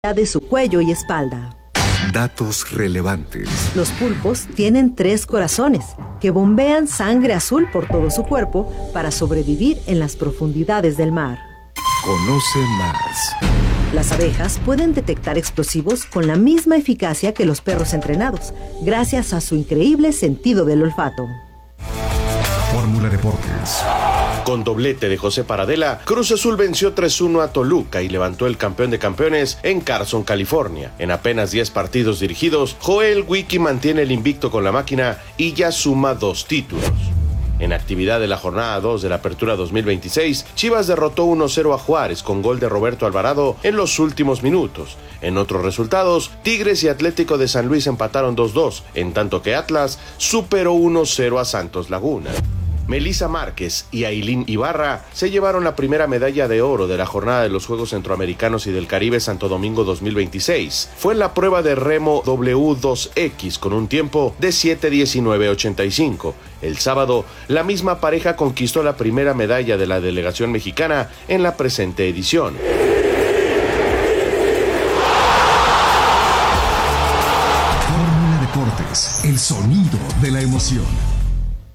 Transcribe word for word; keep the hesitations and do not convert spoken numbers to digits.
de su cuello y espalda. Datos relevantes. Los pulpos tienen tres corazones que bombean sangre azul por todo su cuerpo para sobrevivir en las profundidades del mar. Conoce más. Las abejas pueden detectar explosivos con la misma eficacia que los perros entrenados, gracias a su increíble sentido del olfato. Fórmula Deportes. Con doblete de José Paradela, Cruz Azul venció tres uno a Toluca y levantó el campeón de campeones en Carson, California. En apenas diez partidos dirigidos, Joel Wiki mantiene el invicto con la máquina y ya suma dos títulos. En actividad de la jornada dos de la Apertura dos mil veintiséis, Chivas derrotó uno cero a Juárez con gol de Roberto Alvarado en los últimos minutos. En otros resultados, Tigres y Atlético de San Luis empataron dos dos, en tanto que Atlas superó uno cero a Santos Laguna. Melissa Márquez y Ailín Ibarra se llevaron la primera medalla de oro de la jornada de los Juegos Centroamericanos y del Caribe Santo Domingo dos mil veintiséis. Fue en la prueba de remo W dos X con un tiempo de siete diecinueve ochenta y cinco. El sábado, la misma pareja conquistó la primera medalla de la delegación mexicana en la presente edición. Fórmula Deportes, el sonido de la emoción.